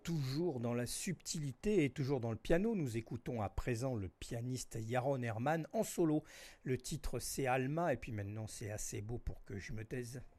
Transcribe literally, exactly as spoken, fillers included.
Toujours dans la subtilité et toujours dans le piano, nous écoutons à présent le pianiste Yaron Herman en solo. Le titre c'est Alma et puis maintenant c'est assez beau pour que je me taise.